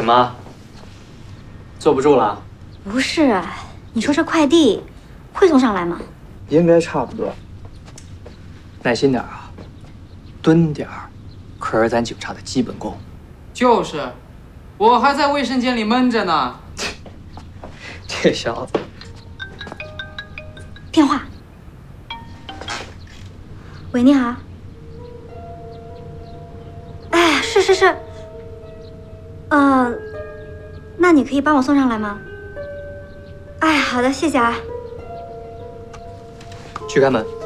怎么，坐不住了？ 不是，你说这快递会送上来吗？ 应该差不多。 耐心点啊，蹲点儿，可是咱警察的基本功。 就是，我还在卫生间里闷着呢。 这小子。 电话。喂，你好。哎，是。那你可以帮我送上来吗？哎，好的，谢谢啊。 去开门。